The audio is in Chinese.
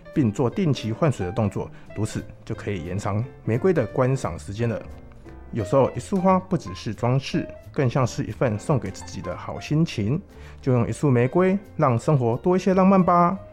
并做定期换水的动作，如此就可以延长玫瑰的观赏时间了。有时候一束花不只是装饰，更像是一份送给自己的好心情，就用一束玫瑰让生活多一些浪漫吧。